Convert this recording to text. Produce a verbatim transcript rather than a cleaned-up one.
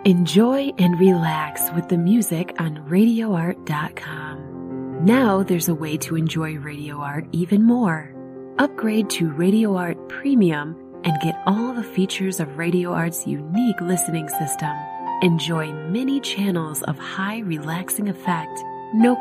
Enjoy and relax with the music on radio art dot com. Now there's a way to enjoy Radio Art even more. Upgrade to Radio Art Premium and get all the features of Radio Art's unique listening system. Enjoy many channels of high relaxing effect, no